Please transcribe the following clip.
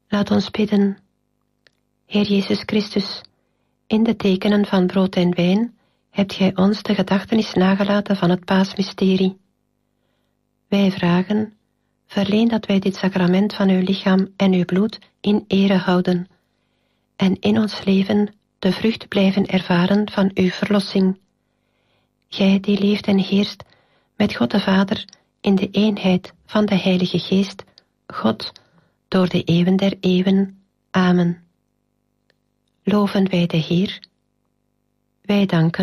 Laat ons bidden. Heer Jezus Christus, in de tekenen van brood en wijn hebt gij ons de gedachtenis nagelaten van het paasmysterie. Wij vragen, verleen dat wij dit sacrament van uw lichaam en uw bloed in ere houden en in ons leven de vrucht blijven ervaren van uw verlossing. Gij die leeft en heerst met God de Vader in de eenheid van de Heilige Geest, God, door de eeuwen der eeuwen. Amen. Loven wij de Heer. Wij danken